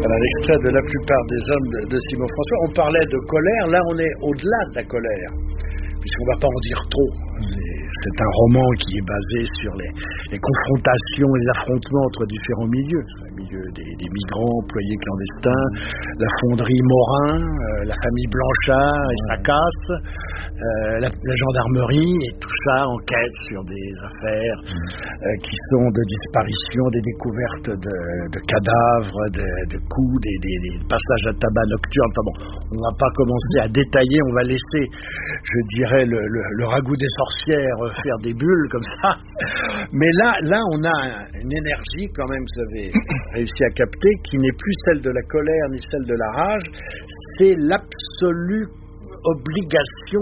Voilà l'extrait de La plupart des hommes de Simon François. On parlait de colère, là on est au-delà de la colère, puisqu'on ne va pas en dire trop. C'est un roman qui est basé sur les confrontations et les affrontements entre différents milieux. Le milieu des migrants employés clandestins, la fonderie Morin, la famille Blanchard et sa casse, la gendarmerie, et tout ça enquête sur des affaires qui sont de disparition, des découvertes de cadavres, de coups, des passages à tabac nocturnes. Enfin bon, on ne va pas commencer à détailler, on va laisser, je dirais, le ragoût des sorcières faire des bulles comme ça. Mais là on a une énergie quand même, vous avez réussi à capter, qui n'est plus celle de la colère ni celle de la rage. C'est l'absolue obligation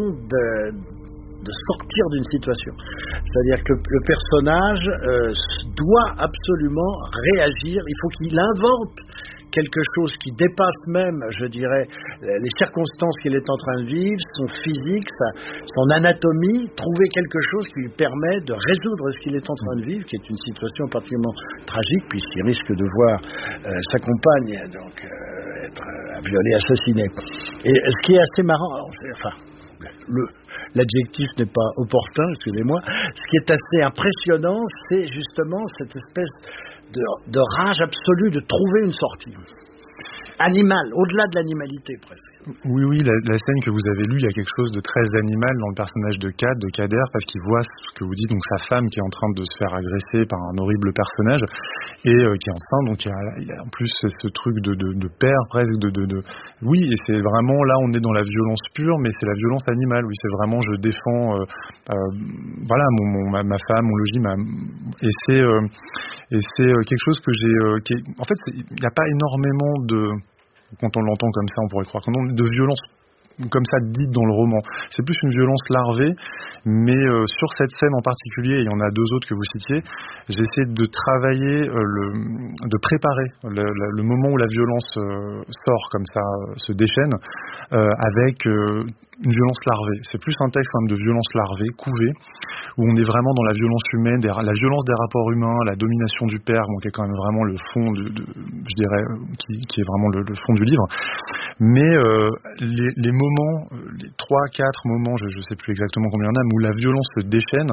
de sortir d'une situation. C'est-à-dire que le personnage doit absolument réagir, il faut qu'il invente quelque chose qui dépasse même, je dirais, les circonstances qu'il est en train de vivre, son physique, son anatomie, trouver quelque chose qui lui permet de résoudre ce qu'il est en train de vivre, qui est une situation particulièrement tragique, puisqu'il risque de voir sa compagne être violée, assassinée. Et ce qui est assez marrant, l'adjectif n'est pas opportun, excusez-moi, ce qui est assez impressionnant, c'est justement cette espèce de rage absolue de trouver une sortie. Animal, au-delà de l'animalité presque. Oui, la scène que vous avez lue, il y a quelque chose de très animal dans le personnage de Kader, parce qu'il voit ce que vous dites, donc sa femme qui est en train de se faire agresser par un horrible personnage, et qui est enceinte, donc il y a en plus ce truc de père presque, oui, et c'est vraiment, là on est dans la violence pure, mais c'est la violence animale, oui, c'est vraiment, je défends, voilà, ma femme, mon logis, et c'est quelque chose que en fait, il n'y a pas énormément quand on l'entend comme ça, on pourrait croire qu'on a de violence comme ça dite dans le roman. C'est plus une violence larvée, mais sur cette scène en particulier, et il y en a deux autres que vous citiez, j'essaie de travailler, de préparer le moment où la violence sort comme ça, se déchaîne, avec une violence larvée. C'est plus un texte comme de violence larvée, couvée, où on est vraiment dans la violence humaine, la violence des rapports humains, la domination du père, qui est quand même vraiment le fond, je dirais, qui est vraiment le fond du livre. Mais les moments, les 3-4 moments, je ne sais plus exactement combien il y en a, mais où la violence se déchaîne,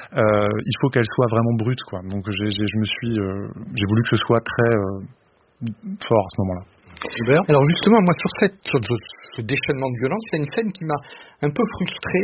il faut qu'elle soit vraiment brute, quoi. Donc j'ai voulu que ce soit très fort à ce moment-là. Alors justement, moi sur ce déchaînement de violence, il y a une scène qui m'a un peu frustré.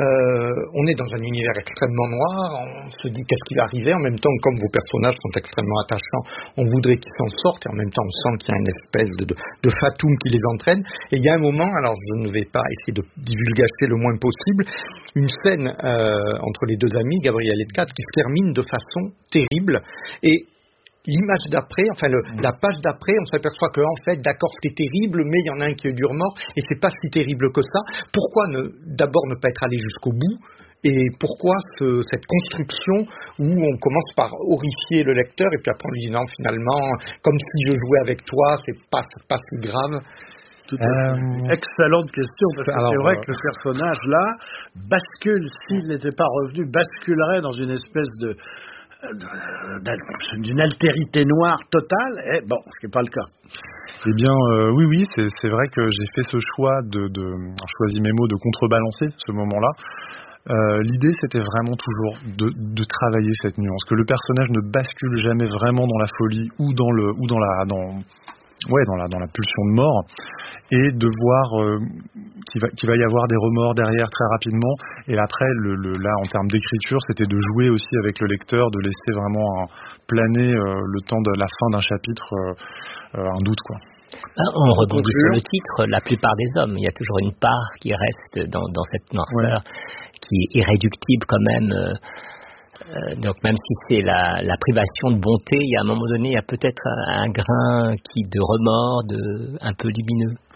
On est dans un univers extrêmement noir, on se dit qu'est-ce qui va arriver, en même temps comme vos personnages sont extrêmement attachants, on voudrait qu'ils s'en sortent, et en même temps on sent qu'il y a une espèce de fatum qui les entraîne, et il y a un moment, alors je ne vais pas essayer de divulgacher le moins possible, une scène entre les deux amis, Gabriel et Kat, qui se termine de façon terrible, et l'image d'après, la page d'après, on s'aperçoit que en fait, d'accord, c'était terrible, mais il y en a un qui a eu du remords, et c'est pas si terrible que ça. Pourquoi d'abord ne pas être allé jusqu'au bout, et pourquoi cette construction où on commence par horrifier le lecteur, et puis après on lui dit non, finalement, comme si je jouais avec toi, c'est pas si grave. Excellente question, parce que c'est vrai que le personnage là bascule, s'il n'était pas revenu, basculerait dans une espèce d'une altérité noire totale, et bon, ce qui n'est pas le cas. Eh bien, oui, c'est vrai que j'ai fait ce choix je choisis mes mots, de contrebalancer ce moment-là. L'idée, c'était vraiment toujours de travailler cette nuance, que le personnage ne bascule jamais vraiment dans la folie ou dans la pulsion de mort, et de voir qu'il va y avoir des remords derrière très rapidement. Et après, là, en termes d'écriture, c'était de jouer aussi avec le lecteur, de laisser vraiment planer le temps de la fin d'un chapitre, un doute, quoi. On rebondit sur le titre, La plupart des hommes. Il y a toujours une part qui reste dans cette noirceur, qui est irréductible quand même. Donc même si c'est la privation de bonté, il y a un moment donné, il y a peut-être un grain de remords, un peu lumineux.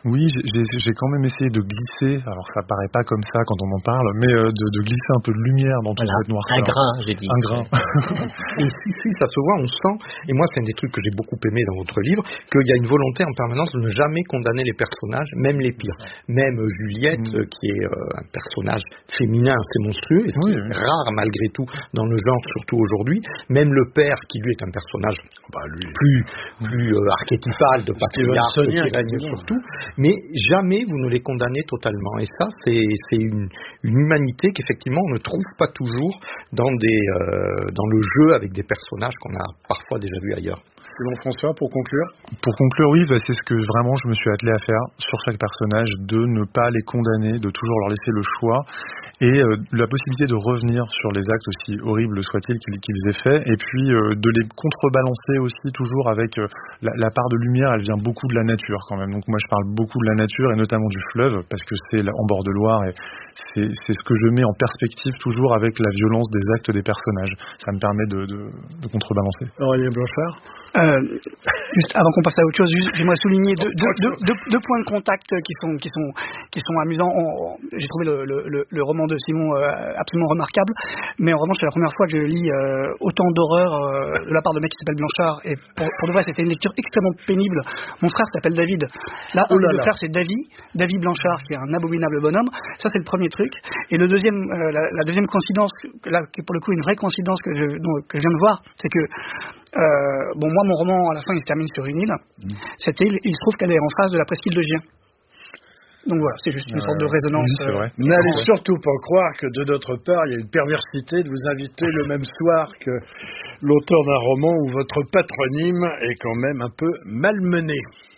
Oui, j'ai quand même essayé de glisser, alors ça paraît pas comme ça quand on en parle, mais de glisser un peu de lumière dans toute cette noirceur. Un grain, j'ai dit. Un grain. Et si, ça se voit, on sent, et moi c'est un des trucs que j'ai beaucoup aimé dans votre livre, qu'il y a une volonté en permanence de ne jamais condamner les personnages, même les pires. Même Juliette, qui est un personnage féminin assez monstrueux, et ce qui est rare malgré tout dans le genre, surtout aujourd'hui. Même le père, qui lui est un personnage plus archétypal de patriarche qui règne surtout, mais jamais vous ne les condamnez totalement. Et ça, c'est une humanité qu'effectivement on ne trouve pas toujours dans le jeu avec des personnages qu'on a parfois déjà vus ailleurs. François, pour conclure ? Pour conclure, oui, c'est ce que vraiment je me suis attelé à faire sur chaque personnage, de ne pas les condamner, de toujours leur laisser le choix et la possibilité de revenir sur les actes aussi horribles soient-ils qu'ils aient faits, et puis de les contrebalancer aussi toujours avec la part de lumière. Elle vient beaucoup de la nature quand même, donc moi je parle beaucoup de la nature et notamment du fleuve parce que c'est en bord de Loire et c'est ce que je mets en perspective toujours avec la violence des actes des personnages. Ça me permet de contrebalancer. Aurélien Blanchard. Juste avant qu'on passe à autre chose, j'aimerais souligner deux points de contact qui sont amusants. J'ai trouvé le roman de Simon absolument remarquable, mais en revanche c'est la première fois que je lis autant d'horreur de la part de mec qui s'appelle Blanchard, et pour de vrai c'était une lecture extrêmement pénible. Mon frère s'appelle David. Là, le frère c'est David Blanchard, qui est un abominable bonhomme. Ça c'est le premier truc. Et le deuxième, la deuxième coïncidence, là qui est pour le coup une vraie coïncidence que je viens de voir, c'est que moi mon roman à la fin il se termine sur une île. Cette île, il se trouve qu'elle est en face de la presqu'île de Gien. Donc voilà, c'est juste une sorte de résonance. Oui, c'est vrai. N'allez surtout pas croire que de notre part il y a une perversité de vous inviter le même soir que l'auteur d'un roman où votre patronyme est quand même un peu malmené.